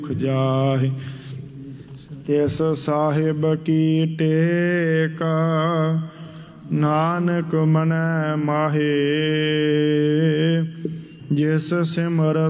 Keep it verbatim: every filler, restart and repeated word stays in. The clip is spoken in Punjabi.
जाहि तिस साहिब की टेका नानक मनै माहे जिस सिमरत